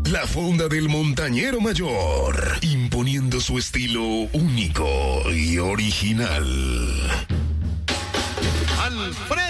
La fonda del montañero mayor, imponiendo su estilo único y original. Alfredo